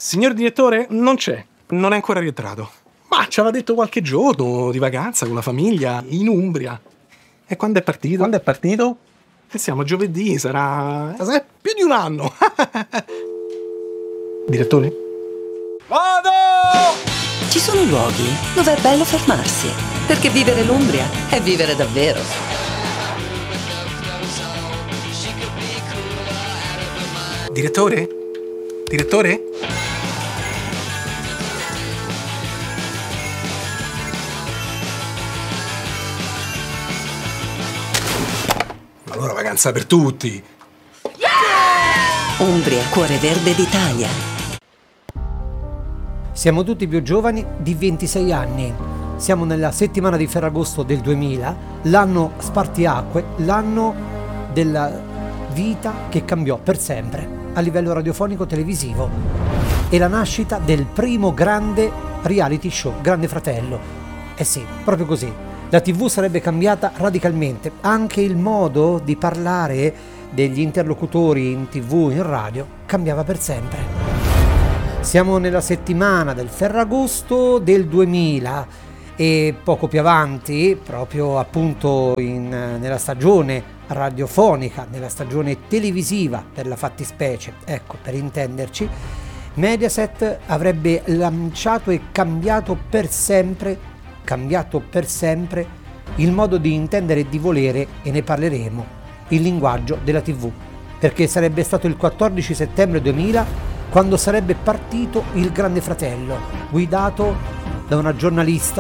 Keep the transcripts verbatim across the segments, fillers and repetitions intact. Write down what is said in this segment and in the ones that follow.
Signor direttore, non c'è. Non è ancora rientrato. Ma ci aveva detto qualche giorno di vacanza con la famiglia in Umbria. E quando è partito? Quando è partito? E siamo a giovedì, sarà... sarà più di un anno. Direttore? Vado! Ci sono luoghi dove è bello fermarsi, perché vivere l'Umbria è vivere davvero. Direttore? Direttore? Allora vacanza per tutti. Umbria, cuore verde d'Italia. Siamo tutti più giovani di ventisei anni. Siamo nella settimana di Ferragosto del duemila, l'anno spartiacque, l'anno della vita che cambiò per sempre a livello radiofonico televisivo e la nascita del primo grande reality show, Grande Fratello. Eh sì, proprio così. La tivù sarebbe cambiata radicalmente, anche il modo di parlare degli interlocutori in tivù, in radio, cambiava per sempre. Siamo nella settimana del Ferragosto del duemila e poco più avanti, proprio appunto in, nella stagione radiofonica, nella stagione televisiva per la fattispecie, ecco, per intenderci, Mediaset avrebbe lanciato e cambiato per sempre cambiato per sempre il modo di intendere e di volere, e ne parleremo, il linguaggio della tivù, perché sarebbe stato il quattordici settembre duemila quando sarebbe partito il Grande Fratello, guidato da una giornalista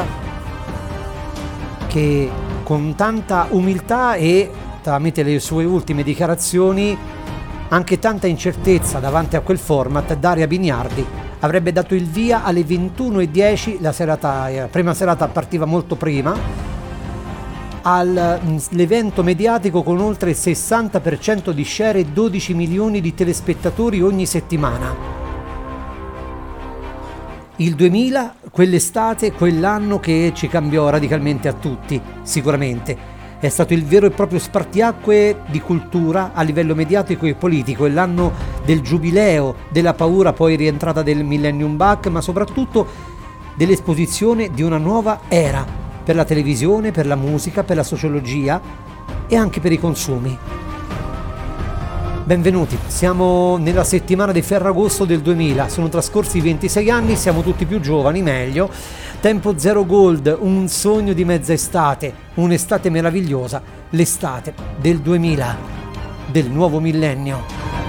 che con tanta umiltà e tramite le sue ultime dichiarazioni anche tanta incertezza davanti a quel format, Daria Biniardi avrebbe dato il via alle ventuno e dieci, la serata, la prima serata partiva molto prima, all'evento mediatico con oltre il sessanta per cento di share e dodici milioni di telespettatori ogni settimana. Il duemila, quell'estate, quell'anno che ci cambiò radicalmente a tutti, sicuramente. È stato il vero e proprio spartiacque di cultura a livello mediatico e politico, è l'anno del giubileo, della paura poi rientrata del Millennium Bug, ma soprattutto dell'esposizione di una nuova era per la televisione, per la musica, per la sociologia e anche per i consumi. Benvenuti, siamo nella settimana di Ferragosto del duemila, sono trascorsi ventisei anni, siamo tutti più giovani, meglio. Tempo Zero Gold, un sogno di mezza estate, un'estate meravigliosa, l'estate del duemila, del nuovo millennio.